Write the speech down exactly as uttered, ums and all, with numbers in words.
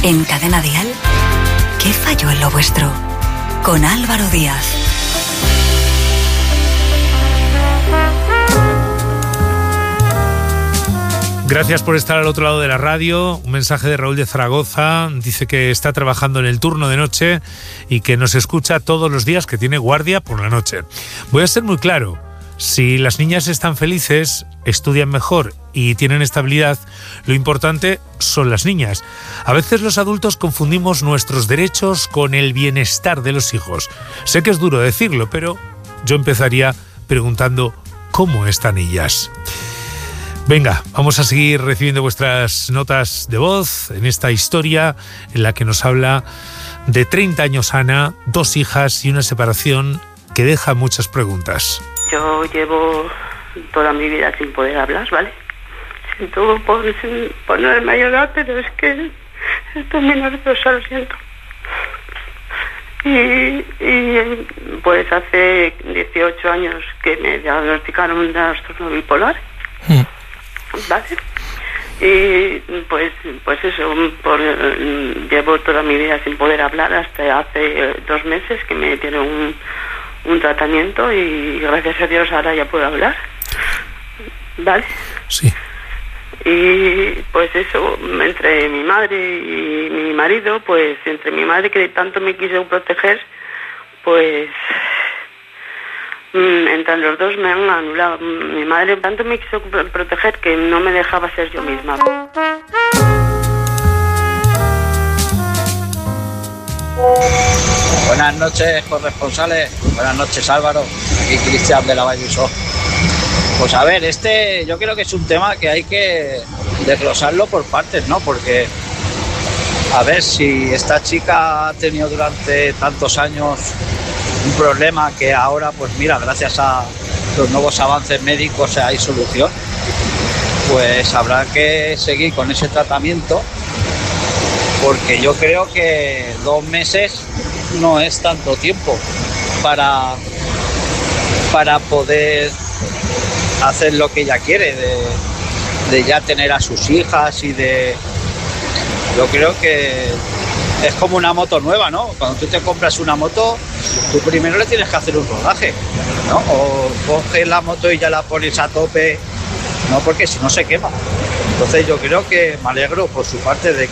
En Cadena Dial, ¿qué falló en lo vuestro? Con Álvaro Díaz. Gracias por estar al otro lado de la radio. Un mensaje de Raúl de Zaragoza. Dice que está trabajando en el turno de noche y que nos escucha todos los días, que tiene guardia por la noche. Voy a ser muy claro. Si las niñas están felices, estudian mejor y tienen estabilidad, lo importante son las niñas. A veces los adultos confundimos nuestros derechos con el bienestar de los hijos. Sé que es duro decirlo, pero yo empezaría preguntando ¿cómo están ellas? Venga, vamos a seguir recibiendo vuestras notas de voz en esta historia en la que nos habla de treinta años Ana, dos hijas y una separación que deja muchas preguntas. Yo llevo toda mi vida sin poder hablar, ¿vale? Siento por, por no haberme ayudado, pero es que estoy muy nerviosa, lo siento. Y, y pues hace dieciocho años que me diagnosticaron un trastorno bipolar, mm. ¿vale? Y pues pues eso, por, llevo toda mi vida sin poder hablar hasta hace dos meses que me dieron un, un tratamiento y gracias a Dios ahora ya puedo hablar, ¿vale? Sí. Y pues eso, entre mi madre y mi marido, pues entre mi madre que tanto me quiso proteger, pues entre los dos me han anulado. Mi madre tanto me quiso proteger que no me dejaba ser yo misma. Buenas noches, corresponsales. Buenas noches, Álvaro. Aquí Cristian de la Vallusó. Pues a ver, este yo creo que es un tema que hay que desglosarlo por partes, ¿no? Porque, a ver, si esta chica ha tenido durante tantos años un problema que ahora, pues mira, gracias a los nuevos avances médicos hay solución, pues habrá que seguir con ese tratamiento, porque yo creo que dos meses no es tanto tiempo para, para poder hacer lo que ella quiere, de, de ya tener a sus hijas y de... Yo creo que es como una moto nueva, ¿no? Cuando tú te compras una moto, tú primero le tienes que hacer un rodaje, ¿no? O coges la moto y ya la pones a tope, no, porque si no se quema. Entonces yo creo que me alegro por su parte de